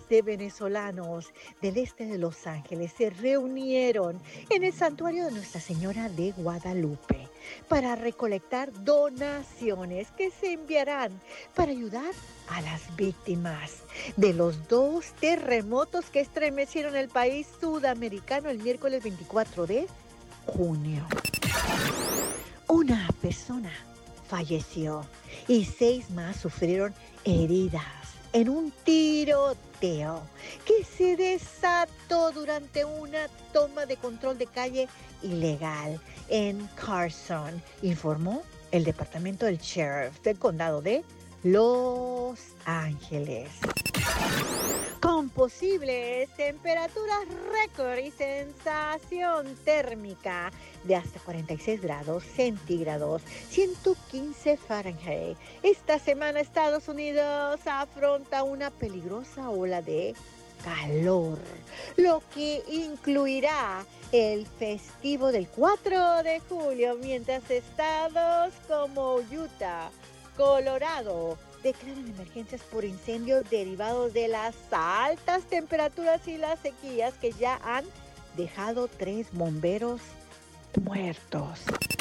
de venezolanos del este de Los Ángeles se reunieron en el santuario de Nuestra Señora de Guadalupe para recolectar donaciones que se enviarán para ayudar a las víctimas de los 2 terremotos que estremecieron el país sudamericano el miércoles 24 de junio. Una persona falleció y 6 más sufrieron heridas en un tiroteo que se desató durante una toma de control de calle ilegal en Carson, informó el departamento del sheriff del condado de Los Ángeles. Con posibles temperaturas récord y sensación térmica de hasta 46 grados centígrados, 115 Fahrenheit. Esta semana Estados Unidos afronta una peligrosa ola de calor, lo que incluirá el festivo del 4 de julio, mientras estados como Utah, Colorado, declaran emergencias por incendios derivados de las altas temperaturas y las sequías que ya han dejado 3 bomberos muertos.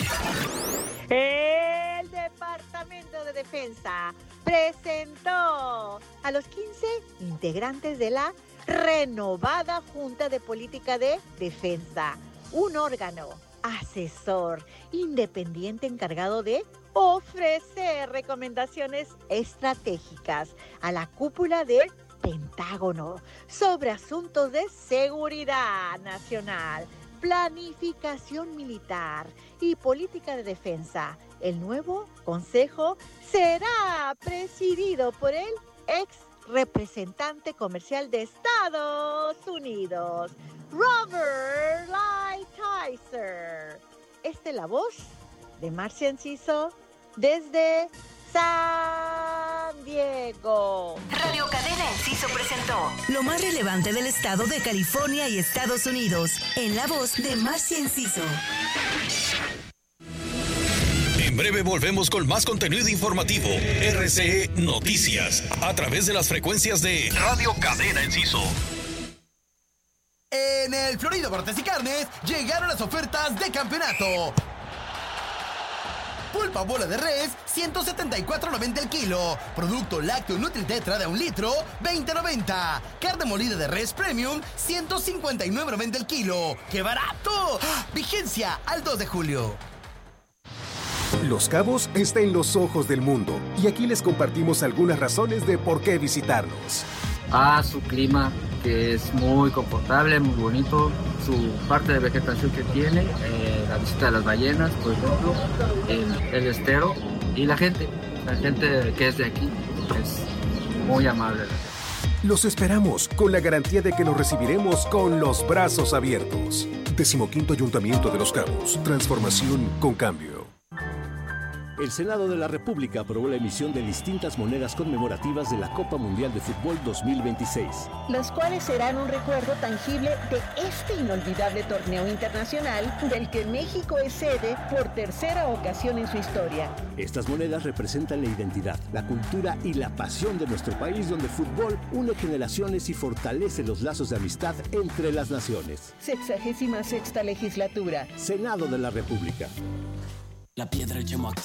El Departamento de Defensa presentó a los 15 integrantes de la renovada Junta de Política de Defensa, un órgano asesor independiente encargado de ofrecer recomendaciones estratégicas a la cúpula del Pentágono sobre asuntos de seguridad nacional, planificación militar y política de defensa. El nuevo consejo será presidido por el ex representante comercial de Estados Unidos, Robert Lighthizer. Esta es la voz de Marcia Enciso desde San Diego. Radio Cadena Enciso presentó lo más relevante del estado de California y Estados Unidos, en la voz de Marcia Enciso. En breve volvemos con más contenido informativo. RCE Noticias, a través de las frecuencias de Radio Cadena Enciso. En el Florido Cortes y Carnes llegaron las ofertas de campeonato. Pulpa bola de res, 174.90 el kilo. Producto lácteo Nutritetra de 1 litro, 20.90. Carne molida de res premium, 159.90 el kilo. ¡Qué barato! Vigencia al 2 de julio. Los Cabos está en los ojos del mundo y aquí les compartimos algunas razones de por qué visitarnos. Su clima, que es muy confortable, muy bonito, su parte de vegetación que tiene, la visita de las ballenas, por ejemplo, el estero y la gente que es de aquí es muy amable. Los esperamos con la garantía de que los recibiremos con los brazos abiertos. 15º Ayuntamiento de Los Cabos. Transformación con cambio. El Senado de la República aprobó la emisión de distintas monedas conmemorativas de la Copa Mundial de Fútbol 2026. Las cuales serán un recuerdo tangible de este inolvidable torneo internacional del que México es sede por 3ª ocasión en su historia. Estas monedas representan la identidad, la cultura y la pasión de nuestro país, donde el fútbol une generaciones y fortalece los lazos de amistad entre las naciones. 66ª legislatura. Senado de la República. La piedra, el yemo activo.